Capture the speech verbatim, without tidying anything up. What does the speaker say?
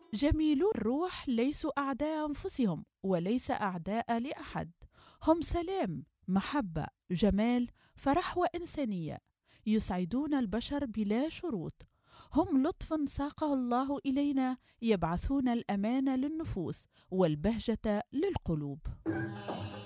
جميلو الروح ليسوا أعداء أنفسهم وليس أعداء لأحد. هم سلام، محبة، جمال، فرح وإنسانية، يسعدون البشر بلا شروط. هم لطف ساقه الله إلينا، يبعثون الأمان للنفوس والبهجة للقلوب.